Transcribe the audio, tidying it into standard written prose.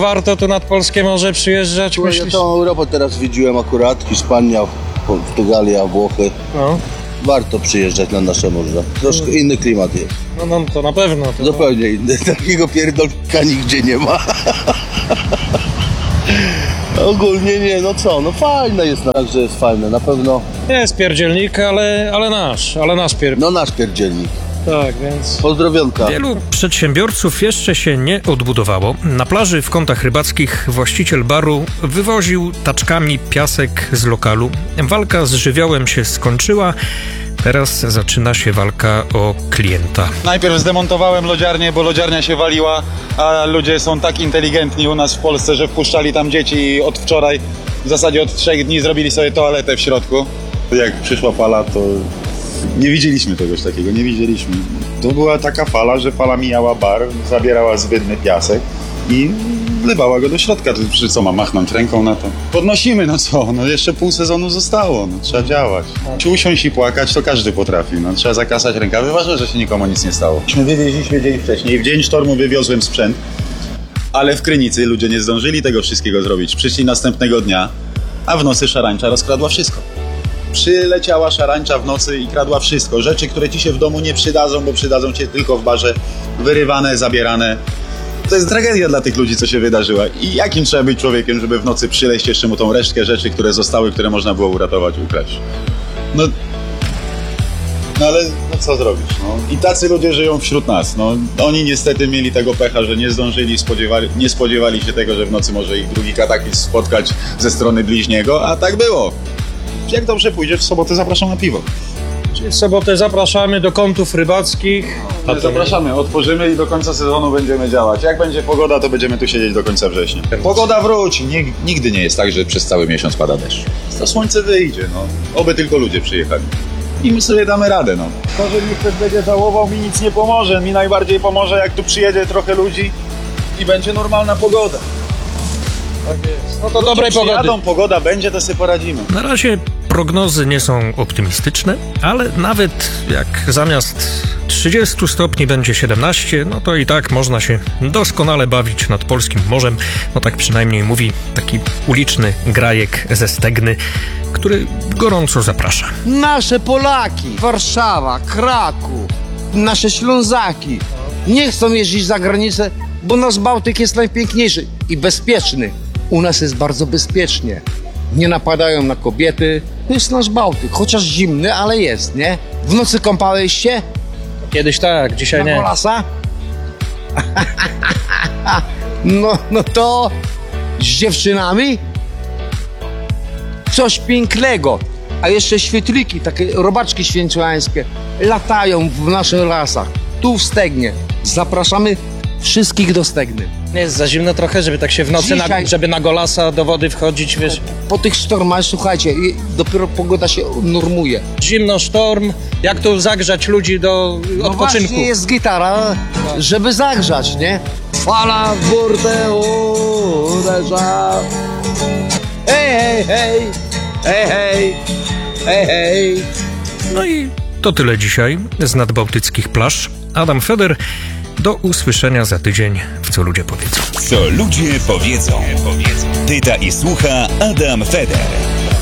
warto tu nad polskie morze przyjeżdżać, Ja myślisz? całą Europę teraz widziałem akurat. Hiszpania, Portugalia, Włochy. No. Warto przyjeżdżać na nasze morze. Troszkę inny klimat jest. No to na pewno. To Zupełnie inny. Takiego pierdolka nigdzie nie ma. Ogólnie nie, no co, no fajne jest, także jest fajne, na pewno. nie jest pierdzielnik, ale nasz No nasz pierdzielnik. Tak, więc... Pozdrowionka. Wielu przedsiębiorców jeszcze się nie odbudowało. Na plaży w Kątach Rybackich właściciel baru wywoził taczkami piasek z lokalu. Walka z żywiołem się skończyła. Teraz zaczyna się walka o klienta. Najpierw zdemontowałem lodziarnię, bo lodziarnia się waliła, a ludzie są tak inteligentni u nas w Polsce, że wpuszczali tam dzieci i od wczoraj, w zasadzie od 3 dni zrobili sobie toaletę w środku. Jak przyszła fala, to nie widzieliśmy czegoś takiego, nie widzieliśmy. To była taka fala, że fala mijała bar, zabierała zbędny piasek i wlewała go do środka. To przecież co, mam machnąć ręką na to? Podnosimy, no co, no jeszcze pół sezonu zostało, no trzeba działać. Czy usiąść i płakać, to każdy potrafi, no trzeba zakasać rękawy, ważne, że się nikomu nic nie stało. Myśmy wywieźliśmy dzień wcześniej, w dzień sztormu wywiozłem sprzęt, ale w Krynicy ludzie nie zdążyli tego wszystkiego zrobić. Przyszli następnego dnia, a w nocy szarańcza rozkradła wszystko. Przyleciała szarańcza w nocy i kradła wszystko. Rzeczy, które ci się w domu nie przydadzą, bo przydadzą ci tylko w barze, wyrywane, zabierane. To jest tragedia dla tych ludzi, co się wydarzyła. I jakim trzeba być człowiekiem, żeby w nocy przyleść jeszcze mu tą resztkę rzeczy, które zostały, które można było uratować, ukraść. No ale no co zrobisz? No? I tacy ludzie żyją wśród nas. No, oni niestety mieli tego pecha, że nie zdążyli, nie spodziewali się tego, że w nocy może ich drugi kataklizm spotkać ze strony bliźniego, a tak było. Jak dobrze pójdzie, w sobotę zapraszam na piwo. Czyli w sobotę zapraszamy do Kątów Rybackich. Zapraszamy, otworzymy i do końca sezonu będziemy działać. Jak będzie pogoda, to będziemy tu siedzieć do końca września. Pogoda wróci. Nigdy nie jest tak, że przez cały miesiąc pada deszcz. To słońce wyjdzie, no. Oby tylko ludzie przyjechali. I my sobie damy radę, no. To, że mi ktoś będzie żałował, mi nic nie pomoże. Mi najbardziej pomoże, jak tu przyjedzie trochę ludzi i będzie normalna pogoda. Tak jest. No to dobrej pogody. Przyjadą, pogoda będzie, to sobie poradzimy. Na razie prognozy nie są optymistyczne, ale nawet jak zamiast 30 stopni będzie 17, no to i tak można się doskonale bawić nad polskim morzem. No tak przynajmniej mówi taki uliczny grajek ze Stegny, który gorąco zaprasza. Nasze Polaki, Warszawa, Kraków, nasze Ślązaki nie chcą jeździć za granicę, bo nasz Bałtyk jest najpiękniejszy i bezpieczny. U nas jest bardzo bezpiecznie. Nie napadają na kobiety. To jest nasz Bałtyk, chociaż zimny, ale jest, nie? W nocy kąpałeś się? Kiedyś tak, dzisiaj Na nie. golasa? No to z dziewczynami? Coś pięknego. A jeszcze świetliki, takie robaczki święciłańskie latają w naszych lasach. Tu w Stegnie. Zapraszamy wszystkich do Stegny. Nie jest za zimno trochę, żeby tak się w nocy, Dzisiaj- żeby na golasa do wody wchodzić, wiesz. Po tych sztormach, słuchajcie, dopiero pogoda się normuje. Zimno, sztorm, jak tu zagrzać ludzi do No odpoczynku. właśnie jest gitara, żeby zagrzać, nie? Fala w burtę uderza. Hej, hej, hej, hej, hej, hej, hej. No i to tyle dzisiaj z nadbałtyckich plaż. Adam Feder, do usłyszenia za tydzień w Co Ludzie Powiedzą. Co ludzie powiedzą. Pyta i słucha Adam Feder.